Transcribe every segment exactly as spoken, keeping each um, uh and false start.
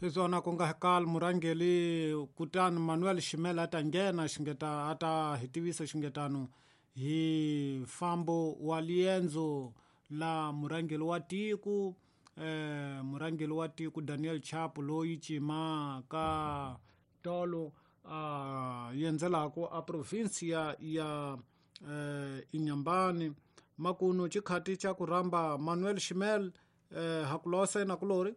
izona ku nga kal murangeli kutani Manuel Shimela ata nghena xingeta ata hitivisa xingetano hi fambo wa lienzo la murangeli wa tiku eh, murangeli wa tiku Daniel Chapo loyi cima ka tolo a uh, yenzelako a provincia ya eh, Inyambani makuno chikhati cha kuramba Manuel Shimel eh, hakulose na kulori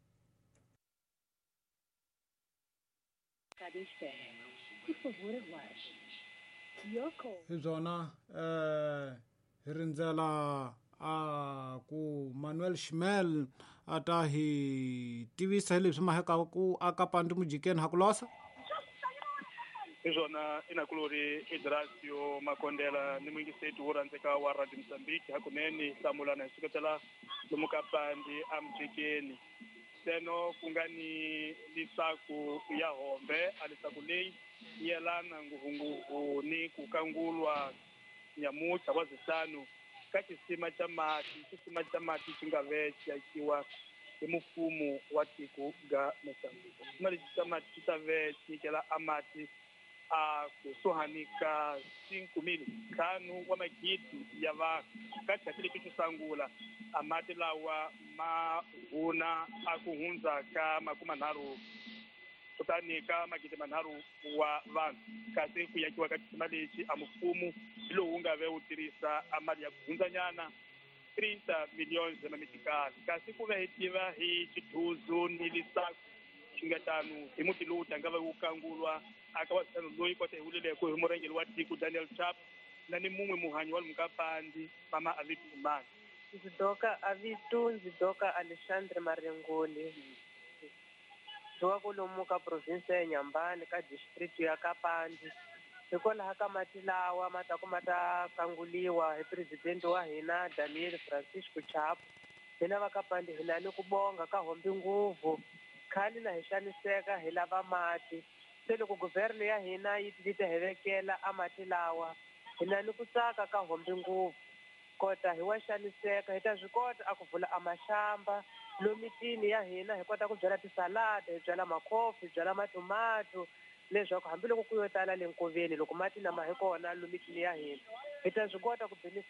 Por favor, aguarde. Your call. izona eh, hirindzela a ku Manuel Shimel ata hi tivisa hi leswi maheka ku aka pandi mujikeni hakulosa izona inakulori Idrasio Makondela ni mwingiseti wo rhandzeka wa Radio Mozambique hakunene hlamulana hi suketela lomu ka pandi a mujikeni seno ku nga ni lisaku ya hombe a lisaku leyi yelana nguvunguvu ni ku kangulwa nyamutlha wa zisanu ka xisima xa mati xisima xa mati xi nga ve xi akiwa hi mufumo wa tiko ga Mozambique xisima lexi xa mati xi ta ve xi nyikela a mati a kusuhani ka cinco mil ntlhanu wa magidi ya vanhu ka xikhathi lexi xo sangula a mati lawa ma huna a ku hundza ka makumanharhu kutani ka magidi manharhu wa vanhu kasi ku yakiwa ka xisima lexi a mfumo lowu wu nga ve wu tirhisa a mali ya ku hundzanyana thirty million na mitikali kasi ku ve hi tiva hi xidhuzu ni lisaku xingetano hi muti lowu tangava wu kangulwa aka wasanu loyi kota hi huleleko hi murangeli wa tiko Daniel Chapo na ni mumwe muhanyi wa lumukapandi mama Avitu Umani ndzi doka Avitu ndzi doka Alexandre Marengoli doka ku lomu ka province ya Nyambani ka district ya Kapandi hikwalaho ka mati lawa ma ta ku ma ta kanguliwa hi president wa hina Daniel Francisco Chapo hina va Kapandi hina ni ku bonga ka hombi nguvu khali na hi xaniseka hi lava mati se loko guverne ya hina yi ti hevekela a mati lawa hina ni ku tsaka ka hombi nguvu kota hi wa xaniseka hi ta swi kota a ku pfula a maxamba lomitini ya hina hi kota ku byala tisalada hi byala makhofi hi byala matomato leswaku hambiloko ku yo tala le nkoveni loko mati lama hi kona lomitini ya hina hi ta swi kota ku